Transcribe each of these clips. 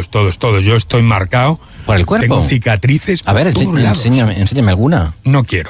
todos. Yo estoy marcado. ¿Por el cuerpo? Tengo cicatrices. A ver, enséñame alguna. No quiero.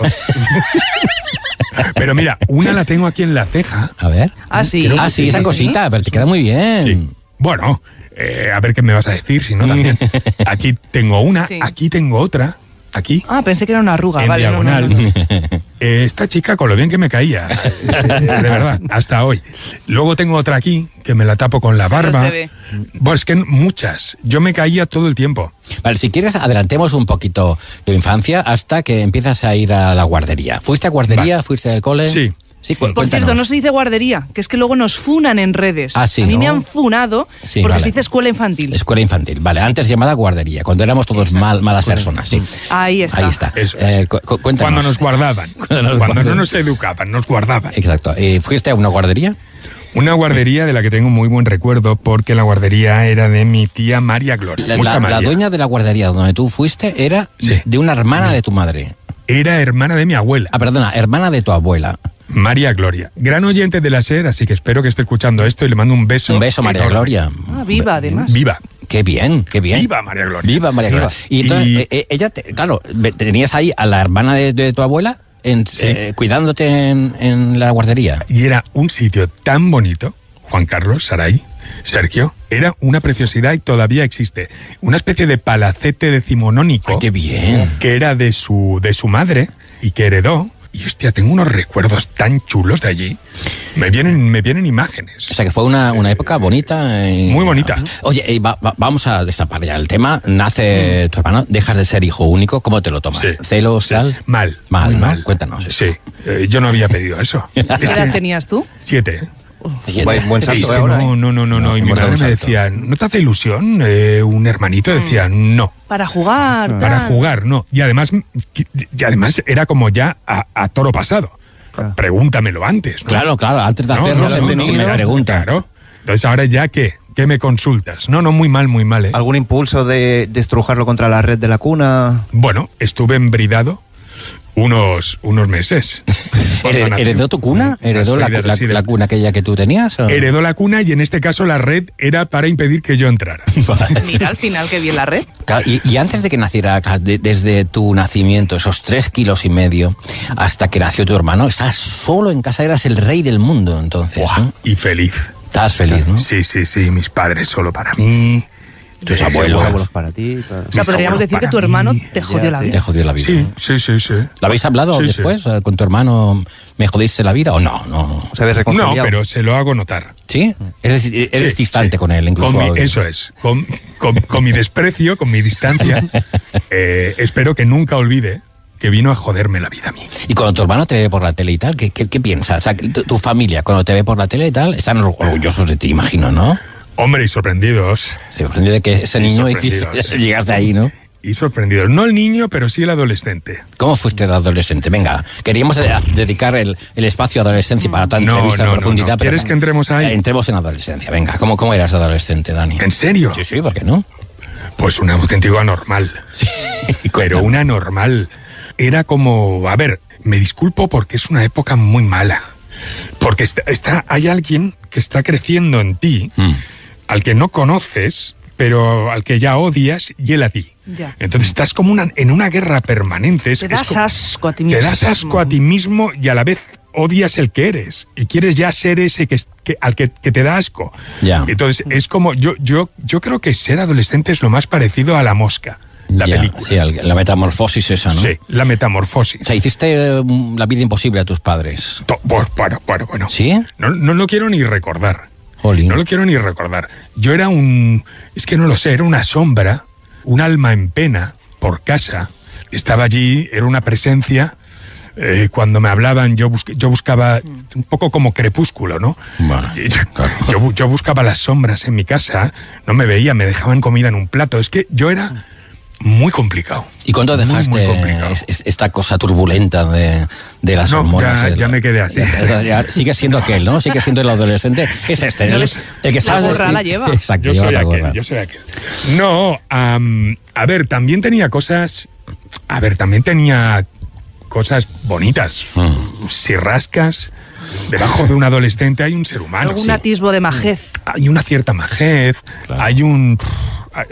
Pero mira, una la tengo aquí en la ceja. A ver. Sí. Sí, esa cosita, pero te queda muy bien. Sí. Bueno, a ver qué me vas a decir, si no también. Aquí tengo una, aquí tengo otra. Aquí. Pensé que era una arruga. En diagonal. No. Esta chica, con lo bien que me caía. De verdad, hasta hoy. Luego tengo otra aquí, que me la tapo con la barba. No se ve. Bueno, es que muchas. Yo me caía todo el tiempo. Vale, si quieres, adelantemos un poquito tu infancia hasta que empiezas a ir a la guardería. ¿Fuiste a guardería? Vale. ¿Fuiste al cole? Sí. Sí, Por cierto, no se dice guardería, que es que luego nos funan en redes. Sí, a mí me han funado porque se dice escuela infantil. Escuela infantil, vale. Antes llamada guardería, cuando éramos todos malas personas, sí. Ahí está. Eso es. Cuéntanos. Cuando nos guardaban. Cuando no nos educaban, nos guardaban. Exacto. ¿Fuiste a una guardería? Una guardería de la que tengo muy buen recuerdo, porque la guardería era de mi tía María Gloria. La dueña de la guardería donde tú fuiste era de una hermana de tu madre. Era hermana de mi abuela. Perdona, hermana de tu abuela. María Gloria, gran oyente de la SER, así que espero que esté escuchando esto y le mando un beso. Un beso, María Gloria. Viva, además. Viva. Qué bien. Viva María Gloria. Viva María Gloria. Y entonces, ella, claro, tenías ahí a la hermana de tu abuela cuidándote en la guardería. Y era un sitio tan bonito, Juan Carlos, Saray, Sergio, era una preciosidad y todavía existe. Una especie de palacete decimonónico. ¡Ay, qué bien! Que era de su madre y que heredó. Y hostia, tengo unos recuerdos tan chulos de allí. Me vienen imágenes. O sea que fue una época bonita. Muy bonita. Oye, vamos a destapar ya el tema. Nace tu hermano, dejas de ser hijo único. ¿Cómo te lo tomas? Sí. ¿Celos, tal? Mal, ¿no? mal. Cuéntanos eso. Sí, yo no había pedido eso. ¿Qué edad tenías tú? 7. Buen salto. Es que no. Y mi madre me decía, ¿no te hace ilusión un hermanito? Decía, no. Para jugar. Para jugar, no. Y además era como ya a toro pasado. Claro. Pregúntamelo antes, ¿no? Claro, antes de hacerlo me pregunta. Claro. Entonces ahora ya, ¿qué me consultas? No, muy mal, ¿eh? ¿Algún impulso de estrujarlo contra la red de la cuna? Bueno, estuve embridado unos meses. ¿Heredó tu cuna? ¿Heredó la cuna aquella que tú tenías? ¿O? Heredó la cuna y en este caso la red era para impedir que yo entrara. Mira, al final qué bien la red. Claro, y antes de que naciera, desde tu nacimiento, esos 3,5 kilos, hasta que nació tu hermano, estabas solo en casa, eras el rey del mundo entonces. ¿No? Y feliz. Estabas feliz, ¿no? Sí, mis padres solo para mí. Tus abuelos para ti. O sea, podríamos decir que tu hermano te jodió la vida. Te jodió la vida. Sí. ¿Lo habéis hablado después con tu hermano? ¿Me jodiste la vida o no? No. ¿Se habéis reconciliado? No, pero se lo hago notar. ¿Sí? Eres distante con él, incluso. Eso es. Con mi desprecio, con mi distancia, espero que nunca olvide que vino a joderme la vida a mí. Y cuando tu hermano te ve por la tele y tal, ¿qué piensas? O sea, tu familia, cuando te ve por la tele y tal, están orgullosos de ti, imagino, ¿no? Hombre, y sorprendidos. Sí, sorprendido de que ese niño hiciese llegar de ahí, ¿no? Y sorprendidos. No el niño, pero sí el adolescente. ¿Cómo fuiste de adolescente? Venga, queríamos dedicar el espacio a adolescencia para tanta entrevista en profundidad. No. ¿Quieres que entremos ahí? Entremos en adolescencia, venga. ¿Cómo eras de adolescente, Dani? ¿En serio? Sí, ¿por qué no? Pues un auténtico anormal. Pero un anormal. Era como... A ver, me disculpo porque es una época muy mala. Porque hay alguien que está creciendo en ti... al que no conoces, pero al que ya odias, y él a ti. Ya. Entonces estás como en una guerra permanente. Te das asco a ti mismo. Te das asco a ti mismo y a la vez odias el que eres. Y quieres ya ser ese al que te da asco. Ya. Entonces es como... Yo creo que ser adolescente es lo más parecido a La Mosca, la película. Sí, la metamorfosis esa, ¿no? Sí, la metamorfosis. O sea, hiciste la vida imposible a tus padres. Bueno. ¿Sí? No lo quiero ni recordar. Jolín. No lo quiero ni recordar. Yo era es que no lo sé, era una sombra, un alma en pena por casa. Estaba allí, era una presencia. Cuando me hablaban, yo buscaba un poco como Crepúsculo, ¿no? Bueno, claro. yo buscaba las sombras en mi casa, no me veía, me dejaban comida en un plato. Es que yo era muy complicado. ¿Y cuándo dejaste esta cosa turbulenta de las hormonas? Ya me quedé así. Sigue siendo aquel, ¿no? Sigue siendo el adolescente. Es este. No, el que la gorra la lleva. Exacto, lleva la gorra. Yo soy aquel. No, a ver, también tenía cosas... también tenía cosas bonitas. Si rascas, debajo de un adolescente hay un ser humano. Algún atisbo de majez. Hay una cierta majez, claro. Hay un